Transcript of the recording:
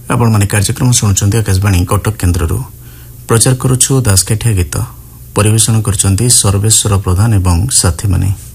आपण माने कार्यक्रम शुणुचंदी आकाशवाणी कटक केन्द्ररू प्रचार करुछु दासकाठिया गीत परिवेशन करचंदी सर्वेश्वर प्रधान एवं साथी माने।